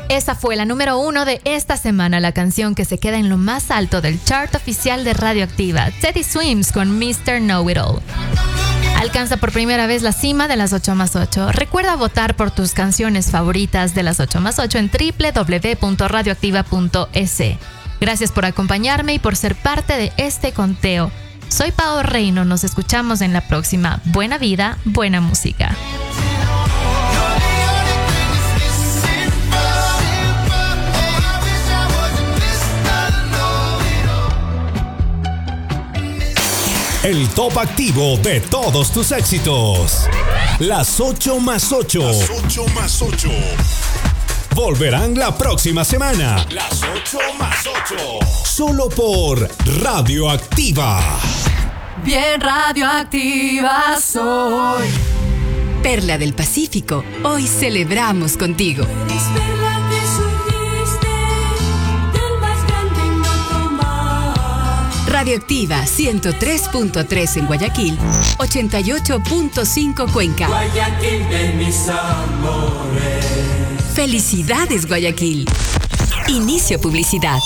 Esa fue la número 1 de esta semana, la canción que se queda en lo más alto del chart oficial de Radioactiva, Teddy Swims con Mr. Know-It-All. Alcanza por primera vez la cima de las 8 más 8. Recuerda votar por tus canciones favoritas de las 8 más 8 en www.radioactiva.es. Gracias por acompañarme y por ser parte de este conteo. Soy Pao Reino, nos escuchamos en la próxima. Buena vida, buena música. El top activo de todos tus éxitos. Las 8 más 8. Las 8 más 8. Volverán la próxima semana. Las 8 más 8. Solo por Radioactiva. Bien radioactiva soy. Perla del Pacífico, hoy celebramos contigo. Radioactiva 103.3 en Guayaquil, 88.5 Cuenca. Guayaquil de mis amores. Felicidades, Guayaquil. Inicio publicidad.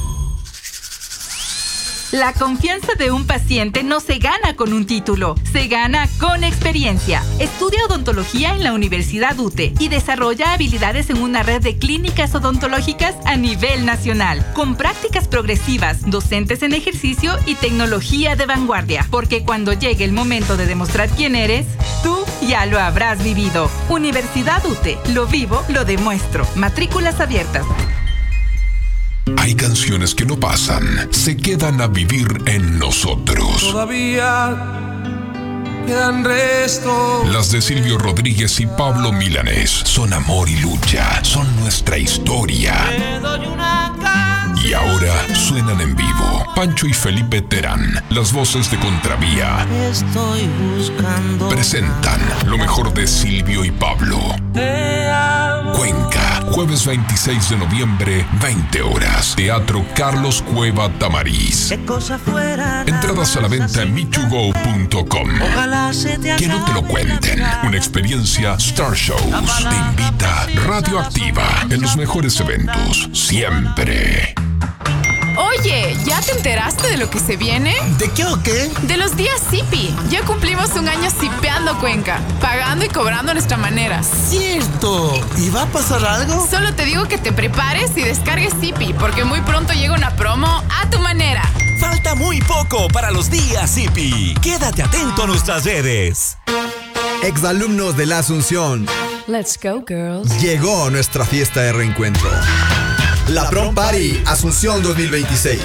La confianza de un paciente no se gana con un título, se gana con experiencia. Estudia odontología en la Universidad UTE y desarrolla habilidades en una red de clínicas odontológicas a nivel nacional, con prácticas progresivas, docentes en ejercicio y tecnología de vanguardia. Porque cuando llegue el momento de demostrar quién eres, tú ya lo habrás vivido. Universidad UTE, lo vivo, lo demuestro. Matrículas abiertas. Hay canciones que no pasan, se quedan a vivir en nosotros. Todavía quedan restos. Las de Silvio Rodríguez y Pablo Milanés son amor y lucha, son nuestra historia. Te doy una canción. Y ahora suenan en vivo. Pancho y Felipe Terán, las voces de Contravía, Estoy buscando. presentan lo mejor de Silvio y Pablo. Te amo. Cuenca, jueves 26 de noviembre, 20 horas. Teatro Carlos Cueva Tamariz. Qué cosa fuera. Entradas a la venta en michugo.com. Ojalá se te Que no te lo cuenten. Una experiencia Star Shows. Te invita Radioactiva en los mejores eventos. Siempre. Oye, ¿ya te enteraste de lo que se viene? ¿De qué o qué? De los días Zipi. Ya cumplimos un año zipeando Cuenca, pagando y cobrando a nuestra manera. ¡Cierto! ¿Y va a pasar algo? Solo te digo que te prepares y descargues Zipi, porque muy pronto llega una promo a tu manera. Falta muy poco para los días Zipi. Quédate atento a nuestras redes. Exalumnos de la Asunción. Let's go, girls. Llegó nuestra fiesta de reencuentro. La Prom Party Asunción 2026.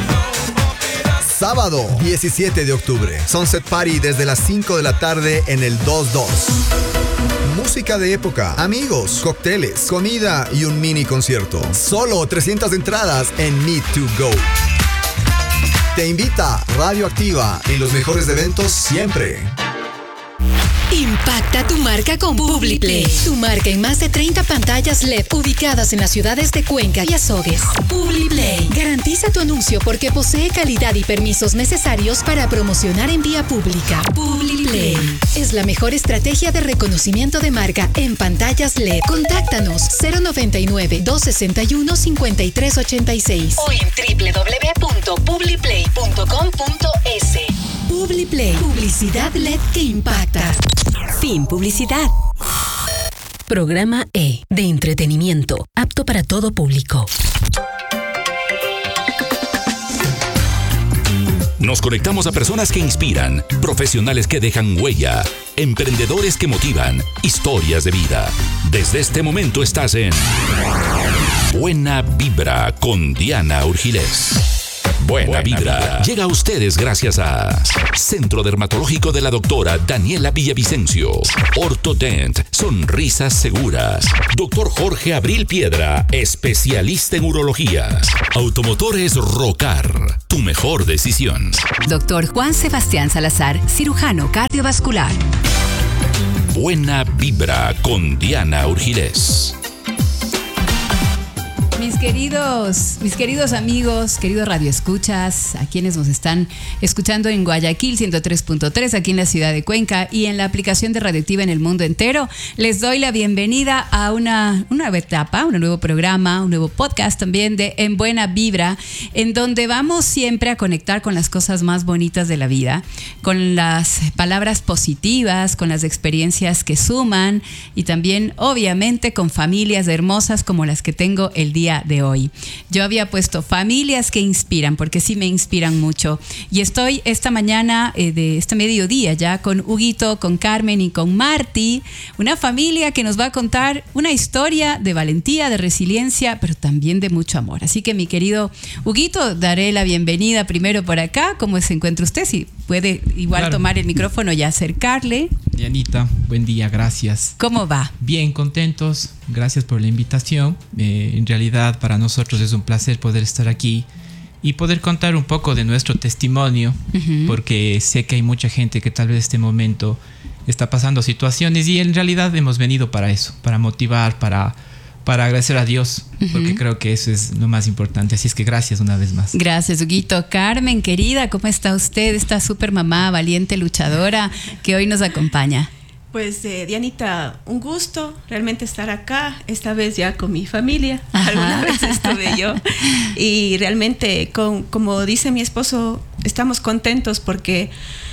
Sábado 17 de octubre. Sunset Party desde las 5 de la tarde en el 22. Música de época, amigos, cócteles, comida y un mini concierto. Solo 300 entradas en Need to Go. Te invita Radioactiva en los mejores eventos siempre. Impacta tu marca con Publiplay. Tu marca en más de 30 pantallas LED ubicadas en las ciudades de Cuenca y Azogues. Publiplay. Garantiza tu anuncio porque posee calidad y permisos necesarios para promocionar en vía pública. Publiplay. Es la mejor estrategia de reconocimiento de marca en pantallas LED. Contáctanos 099-261-5386 o en www.publiplay.com.es. Publiplay. Publicidad LED que impacta. Fin publicidad. Programa E de entretenimiento, apto para todo público. Nos conectamos a personas que inspiran, profesionales que dejan huella, emprendedores que motivan, historias de vida. Desde este momento estás en Buena Vibra con Diana Urgilés. Buena Vibra llega a ustedes gracias a Centro Dermatológico de la doctora Daniela Villavicencio, Ortodent, sonrisas seguras, Dr. Jorge Abril Piedra, especialista en urología, Automotores Rocar, tu mejor decisión. Dr. Juan Sebastián Salazar, cirujano cardiovascular. Buena Vibra con Diana Urgilés. Mis queridos amigos, queridos radioescuchas, a quienes nos están escuchando en Guayaquil 103.3, aquí en la ciudad de Cuenca y en la aplicación de Radioactiva en el mundo entero, les doy la bienvenida a una nueva etapa, un nuevo programa, un nuevo podcast también de En Buena Vibra, en donde vamos siempre a conectar con las cosas más bonitas de la vida, con las palabras positivas, con las experiencias que suman y también, obviamente, con familias hermosas como las que tengo el día de hoy. Yo había puesto familias que inspiran, porque sí me inspiran mucho. Y estoy esta mañana, de este mediodía ya, con Huguito, con Carmen y con Marti, una familia que nos va a contar una historia de valentía, de resiliencia, pero también de mucho amor. Así que, mi querido Huguito, daré la bienvenida primero por acá. ¿Cómo se encuentra usted? Si puede igual tomar el micrófono y acercarle. Dianita, buen día, gracias. ¿Cómo va? Bien, contentos, gracias por la invitación. En realidad para nosotros es un placer poder estar aquí y poder contar un poco de nuestro testimonio, porque sé que hay mucha gente que tal vez en este momento está pasando situaciones y en realidad hemos venido para eso, para motivar, para agradecer a Dios, porque creo que eso es lo más importante. Así es que gracias una vez más. Gracias, Huguito. Carmen, querida, ¿cómo está usted? Esta súper mamá, valiente, luchadora que hoy nos acompaña. Pues Dianita, un gusto realmente estar acá, esta vez ya con mi familia. Alguna vez estuve yo y realmente, como dice mi esposo, estamos contentos porque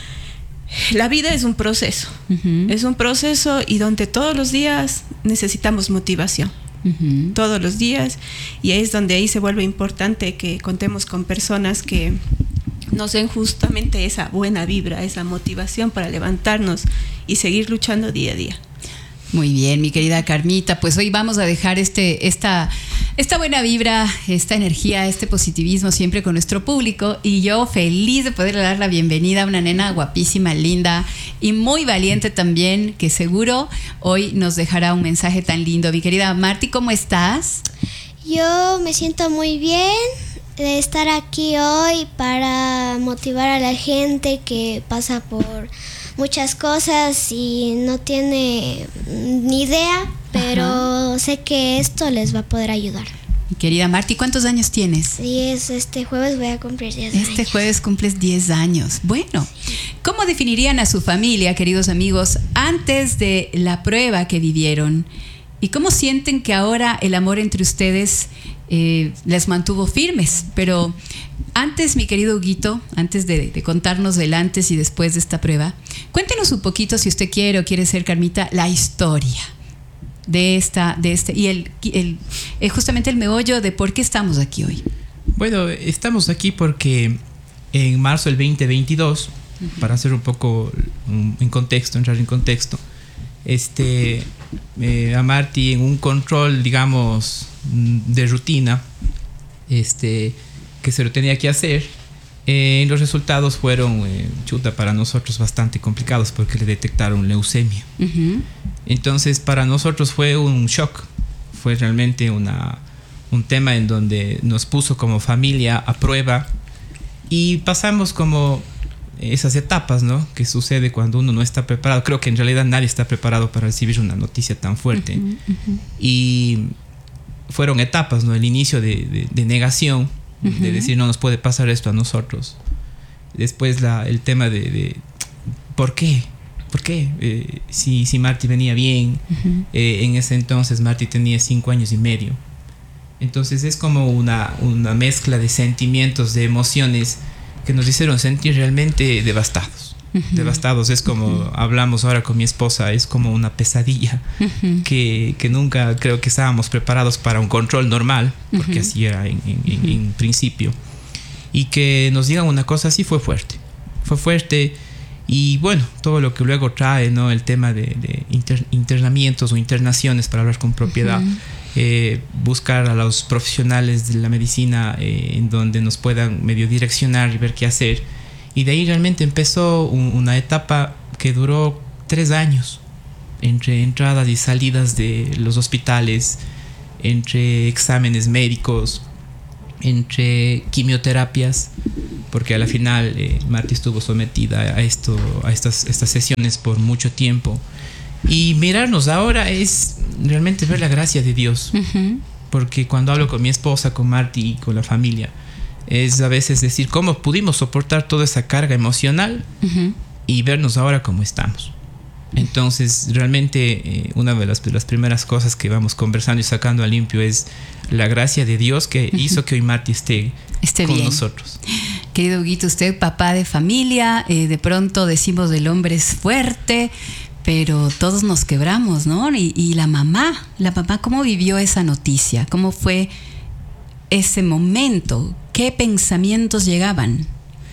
la vida es un proceso. Es un proceso y donde todos los días necesitamos motivación. Todos los días, y es donde ahí se vuelve importante que contemos con personas que nos den justamente esa buena vibra, esa motivación para levantarnos y seguir luchando día a día. Muy bien, mi querida Carmita, pues hoy vamos a dejar esta buena vibra, esta energía, este positivismo siempre con nuestro público, y yo feliz de poderle dar la bienvenida a una nena guapísima, linda y muy valiente también, que seguro hoy nos dejará un mensaje tan lindo. Mi querida Marti, ¿cómo estás? Yo me siento muy bien de estar aquí hoy para motivar a la gente que pasa por muchas cosas y no tiene ni idea, pero sé que esto les va a poder ayudar. Mi querida Marti, ¿cuántos años tienes? Sí, este jueves voy a cumplir 10 años. Este jueves cumples 10 años. Bueno, ¿cómo definirían a su familia, queridos amigos, antes de la prueba que vivieron? ¿Y cómo sienten que ahora el amor entre ustedes les mantuvo firmes? Pero antes, mi querido Huguito, antes de contarnos del antes y después de esta prueba, cuéntenos un poquito, si usted quiere o quiere ser, Carmita, la historia de este y justamente el meollo de por qué estamos aquí hoy. Bueno, estamos aquí porque en marzo del 2022, para hacer un poco entrar en contexto, a Marti en un control, digamos, de rutina, que se lo tenía que hacer, los resultados fueron para nosotros bastante complicados porque le detectaron leucemia. Entonces para nosotros fue un shock, fue realmente un tema en donde nos puso como familia a prueba y pasamos como esas etapas, ¿no?, que sucede cuando uno no está preparado. Creo que en realidad nadie está preparado para recibir una noticia tan fuerte. Y fueron etapas, ¿no? El inicio de negación, de decir no nos puede pasar esto a nosotros. Después el tema de ¿por qué? ¿Por qué? Si Marti venía bien, en ese entonces Marti tenía 5 años y medio. Entonces es como una mezcla de sentimientos, de emociones que nos hicieron sentir realmente devastados. Devastados, es como hablamos ahora con mi esposa, es como una pesadilla que nunca creo que estábamos preparados para un control normal, porque así era en principio. Y que nos digan una cosa así fue fuerte. Y bueno, todo lo que luego trae, ¿no?, el tema de internamientos o internaciones, para hablar con propiedad. Buscar a los profesionales de la medicina en donde nos puedan medio direccionar y ver qué hacer. Y de ahí realmente empezó una etapa que duró 3 años, entre entradas y salidas de los hospitales, entre exámenes médicos, entre quimioterapias, porque a la final Marti estuvo sometida a estas sesiones por mucho tiempo. Y mirarnos ahora es realmente ver la gracia de Dios, porque cuando hablo con mi esposa, con Marty y con la familia, es a veces decir cómo pudimos soportar toda esa carga emocional y vernos ahora como estamos. Entonces, realmente una de las primeras cosas que vamos conversando y sacando a limpio es la gracia de Dios que hizo que hoy Marty esté con bien. nosotros. Querido Huguito, usted papá de familia, de pronto decimos el hombre es fuerte, pero todos nos quebramos, ¿no? Y la mamá, ¿cómo vivió esa noticia? ¿Cómo fue ese momento? ¿Qué pensamientos llegaban?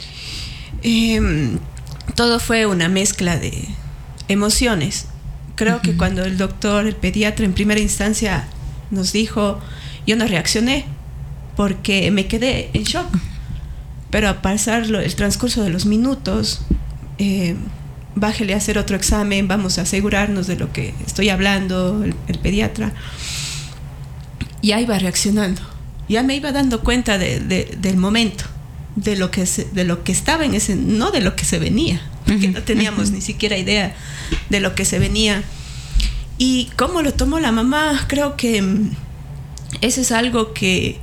Todo fue una mezcla de emociones. Creo que cuando el doctor, el pediatra en primera instancia nos dijo, yo no reaccioné porque me quedé en shock. Pero a pasar el transcurso de los minutos, bájele a hacer otro examen, vamos a asegurarnos de lo que estoy hablando, el pediatra. Ya iba reaccionando, ya me iba dando cuenta del momento, de lo que estaba en ese, no de lo que se venía, porque no teníamos ni siquiera idea de lo que se venía. Y cómo lo tomó la mamá, creo que eso es algo que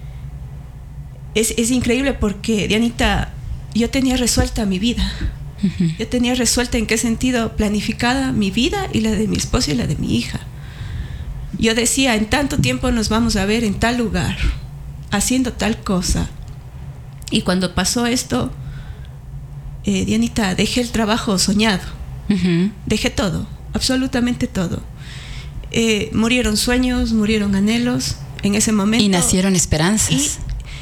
es increíble, porque Dianita, yo tenía resuelta mi vida. Yo tenía resuelta en qué sentido, planificada mi vida y la de mi esposo y la de mi hija. Yo decía, en tanto tiempo nos vamos a ver en tal lugar, haciendo tal cosa. Y cuando pasó esto, Dianita, dejé el trabajo soñado. Dejé todo, absolutamente todo. Murieron sueños, murieron anhelos en ese momento. Y nacieron esperanzas. Y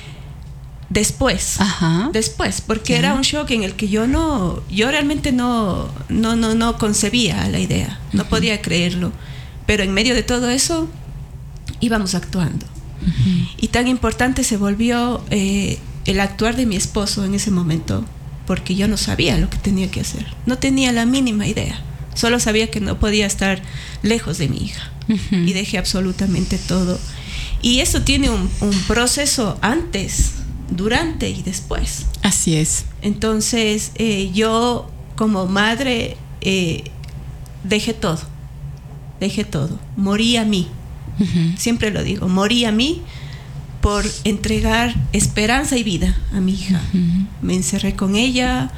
después, porque era un shock en el que yo realmente no concebía la idea, no podía creerlo, pero en medio de todo eso íbamos actuando. Y tan importante se volvió el actuar de mi esposo en ese momento, porque yo no sabía lo que tenía que hacer, no tenía la mínima idea, solo sabía que no podía estar lejos de mi hija. Y dejé absolutamente todo. Y eso tiene un proceso antes, durante y después. Así es. Entonces yo como madre dejé todo, morí a mí. Siempre lo digo, morí a mí por entregar esperanza y vida a mi hija. Me encerré con ella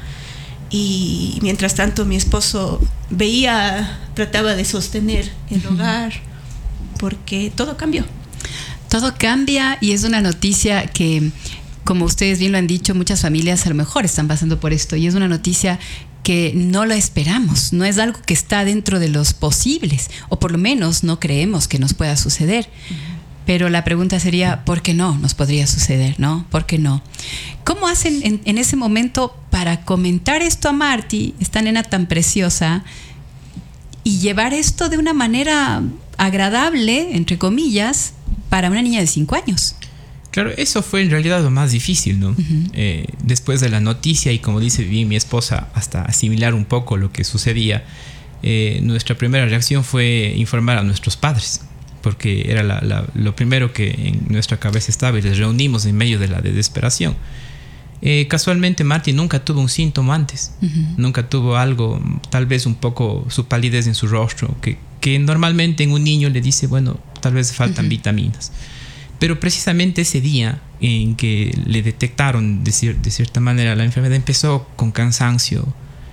y mientras tanto mi esposo trataba de sostener el hogar, porque todo cambió. Todo cambia, y es una noticia que, como ustedes bien lo han dicho, muchas familias a lo mejor están pasando por esto, y es una noticia que no la esperamos, no es algo que está dentro de los posibles, o por lo menos no creemos que nos pueda suceder. Pero la pregunta sería, ¿por qué no nos podría suceder, no? ¿Por qué no? ¿Cómo hacen en ese momento para comentar esto a Marty, esta nena tan preciosa, y llevar esto de una manera agradable, entre comillas, para una niña de 5 años? Claro, eso fue en realidad lo más difícil, ¿no? Después de la noticia, y como dice bien mi esposa, hasta asimilar un poco lo que sucedía, nuestra primera reacción fue informar a nuestros padres, porque era lo primero que en nuestra cabeza estaba, y les reunimos en medio de la desesperación. Casualmente Marty nunca tuvo un síntoma antes, nunca tuvo algo, tal vez un poco su palidez en su rostro, que normalmente en un niño le dice, bueno, tal vez faltan vitaminas. Pero precisamente ese día en que le detectaron de cierta manera la enfermedad, empezó con cansancio.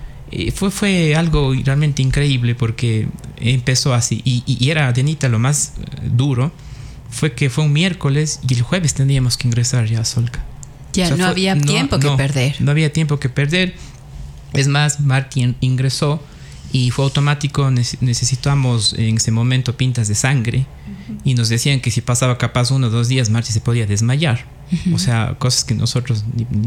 Fue algo realmente increíble, porque empezó así. Y era, Dianita, lo más duro fue que fue un miércoles y el jueves teníamos que ingresar ya a Solca. Ya, no había tiempo que perder. No había tiempo que perder. Es más, Marty ingresó y fue automático. Necesitamos en ese momento pintas de sangre, y nos decían que si pasaba capaz 1 o 2 días, Marty se podía desmayar. O sea, cosas que nosotros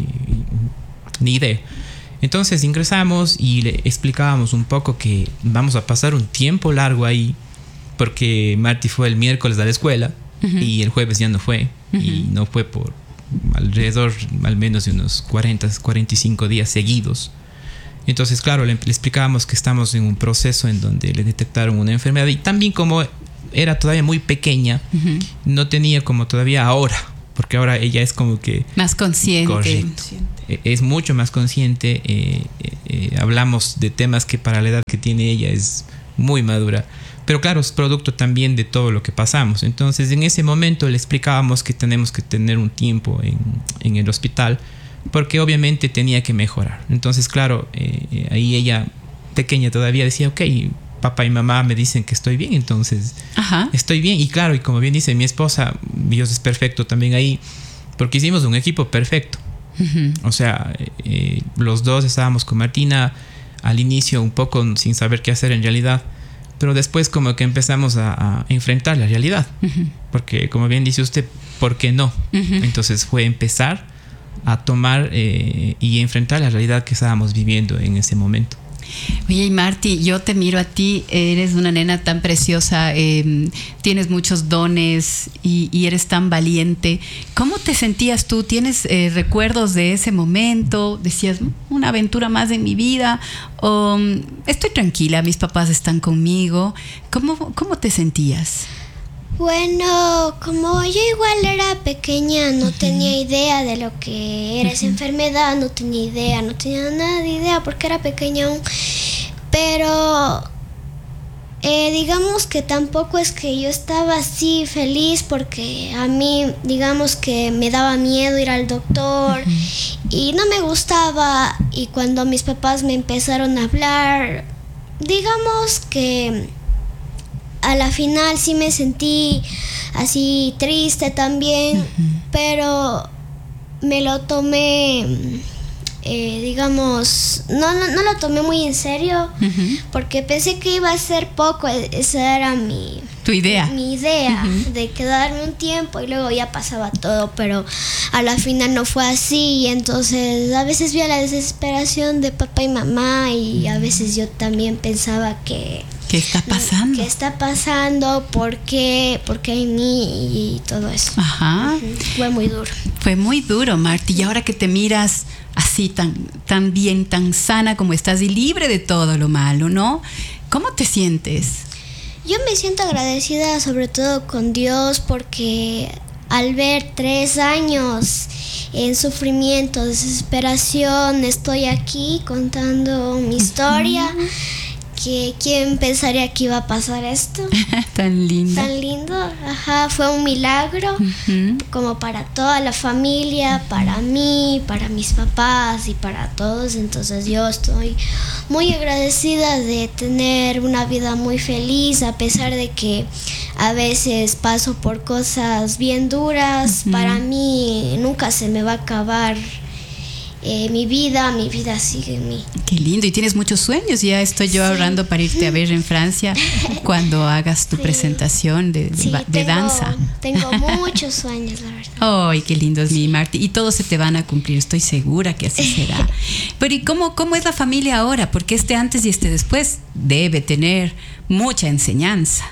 ni idea. Entonces ingresamos y le explicábamos un poco que vamos a pasar un tiempo largo ahí, porque Marty fue el miércoles a la escuela y el jueves ya no fue, y no fue por alrededor al menos de unos 45 días seguidos. Entonces, claro, le explicábamos que estamos en un proceso en donde le detectaron una enfermedad, y también como era todavía muy pequeña, no tenía como todavía ahora, porque ahora ella es como que más consciente. Correcto. Es mucho más consciente. Hablamos de temas que para la edad que tiene ella es muy madura. Pero claro, es producto también de todo lo que pasamos. Entonces, en ese momento le explicábamos que tenemos que tener un tiempo en el hospital, porque obviamente tenía que mejorar. Entonces, claro, ahí ella, pequeña todavía, decía, ok, papá y mamá me dicen que estoy bien, entonces estoy bien. Y claro, y como bien dice mi esposa, Dios es perfecto también ahí, porque hicimos un equipo perfecto. O sea, los dos estábamos con Martina al inicio un poco sin saber qué hacer en realidad, pero después como que empezamos a enfrentar la realidad, porque como bien dice usted, ¿por qué no? Entonces fue empezar a tomar y enfrentar la realidad que estábamos viviendo en ese momento. Oye, Marti, yo te miro a ti, eres una nena tan preciosa, tienes muchos dones y eres tan valiente. ¿Cómo te sentías tú? ¿Tienes recuerdos de ese momento? ¿Decías, una aventura más en mi vida? ¿O estoy tranquila, mis papás están conmigo? ¿Cómo te sentías? Bueno, como yo igual era pequeña, no tenía idea de lo que era esa enfermedad, no tenía nada de idea porque era pequeña aún. Pero digamos que tampoco es que yo estaba así feliz, porque a mí, digamos que me daba miedo ir al doctor y no me gustaba. Y cuando mis papás me empezaron a hablar, digamos que a la final sí me sentí así triste también, pero me lo tomé, digamos, no lo tomé muy en serio, porque pensé que iba a ser poco. Esa era mi idea de quedarme un tiempo y luego ya pasaba todo, pero a la final no fue así. Y entonces a veces vi la desesperación de papá y mamá, y a veces yo también pensaba que ¿qué está pasando? ¿Qué está pasando? ¿Por qué en mí? Y todo eso. Fue muy duro. Fue muy duro, Marti. Y ahora que te miras así tan bien, tan sana como estás y libre de todo lo malo, ¿no? ¿Cómo te sientes? Yo me siento agradecida sobre todo con Dios, porque al ver 3 años en sufrimiento, desesperación, estoy aquí contando mi historia. ¿Quién pensaría que iba a pasar esto? Tan lindo. Tan lindo, fue un milagro, como para toda la familia, para mí, para mis papás y para todos. Entonces yo estoy muy agradecida de tener una vida muy feliz, a pesar de que a veces paso por cosas bien duras. Para mí nunca se me va a acabar mi vida sigue en mí. Qué lindo, y tienes muchos sueños. Ya estoy yo ahorrando para irte a ver en Francia cuando hagas tu presentación de danza. Tengo muchos sueños, la verdad. Ay, qué lindo es mi Marti, y todos se te van a cumplir, estoy segura que así será. Pero ¿y cómo es la familia ahora? Porque este antes y este después debe tener mucha enseñanza.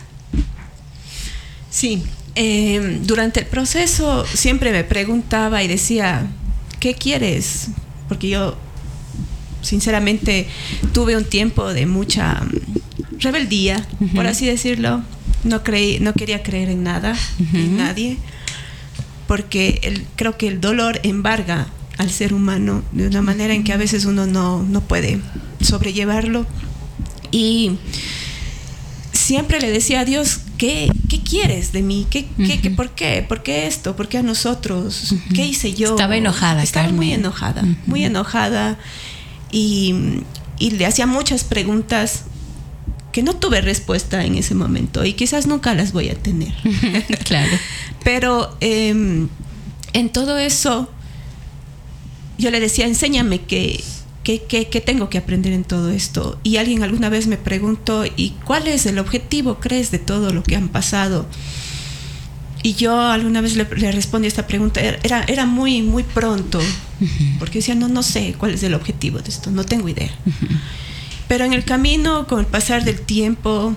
Sí, durante el proceso siempre me preguntaba y decía, ¿qué quieres? Porque yo, sinceramente, tuve un tiempo de mucha rebeldía, por así decirlo. No quería creer en nada, en nadie, porque creo que el dolor embarga al ser humano de una manera en que a veces uno no puede sobrellevarlo. Y siempre le decía a Dios, ¿qué quieres de mí? ¿Por qué? ¿Por qué esto? ¿Por qué a nosotros? ¿Qué hice yo? Estaba enojada, Carmen. Muy enojada. Y le hacía muchas preguntas que no tuve respuesta en ese momento, y quizás nunca las voy a tener. Claro. Pero en todo eso yo le decía, enséñame ¿Qué tengo que aprender en todo esto? Y alguien alguna vez me preguntó, ¿y cuál es el objetivo, crees, de todo lo que han pasado? Y yo alguna vez le respondí esta pregunta, era muy, muy pronto, porque decía, no sé cuál es el objetivo de esto, no tengo idea. Pero en el camino, con el pasar del tiempo,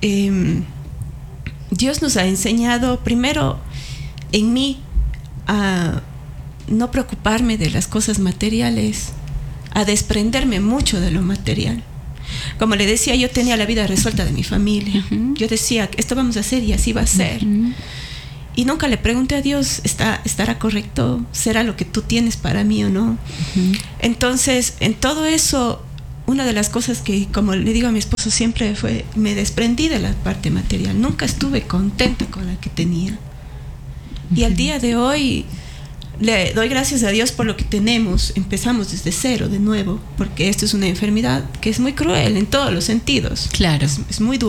Dios nos ha enseñado, primero, en mí, a no preocuparme de las cosas materiales, a desprenderme mucho de lo material. Como le decía, yo tenía la vida resuelta de mi familia. Yo decía, esto vamos a hacer y así va a ser. Y nunca le pregunté a Dios, ¿estará correcto? ¿Será lo que tú tienes para mí o no? Entonces, en todo eso, una de las cosas que, como le digo a mi esposo, siempre fue, me desprendí de la parte material. Nunca estuve contenta con la que tenía. Y al día de hoy le doy gracias a Dios por lo que tenemos. Empezamos desde cero de nuevo, porque esto es una enfermedad que es muy cruel en todos los sentidos. Claro. Es muy duro.